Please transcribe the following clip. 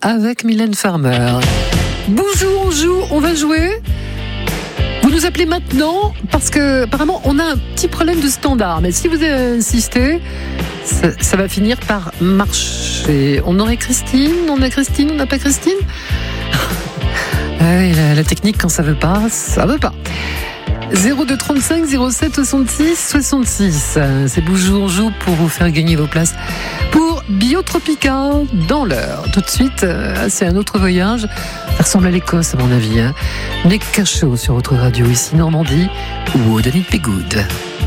avec Mylène Farmer. Bonjour, on joue, on va jouer. Vous nous appelez maintenant parce que apparemment on a un petit problème de standard. Mais si vous insistez, ça va finir par marcher. On aurait Christine, on a Christine, on n'a pas Christine. Oui, la technique quand ça veut pas, ça veut pas. 02 35 07 66 66. C'est Bonjour, on joue pour vous faire gagner vos places pour Biotropica dans l'heure. Tout de suite, c'est un autre voyage. Ça ressemble à l'Écosse à mon avis. Nick Cachot sur votre radio ici Normandie ou Denis Pégoud.